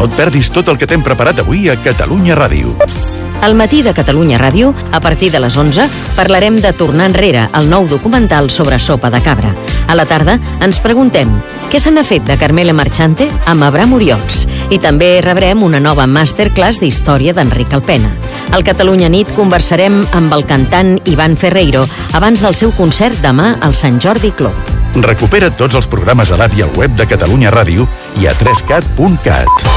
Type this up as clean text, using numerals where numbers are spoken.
No et perdis tot el que t'hem preparat avui a Catalunya Ràdio. Al matí de Catalunya Ràdio, a partir de les 11, parlarem de Tornar enrere, el nou documental sobre sopa de cabra. A la tarda ens preguntem què se n'ha fet de Carmela Marchante amb Abraham Oriols. I també rebrem una nova masterclass d'història d'Enric Alpena. Al Catalunya Nit conversarem amb el cantant Ivan Ferreiro abans del seu concert demà al Sant Jordi Club. Recupera tots els programes a l'app i al web de Catalunya Ràdio i a 3cat.cat.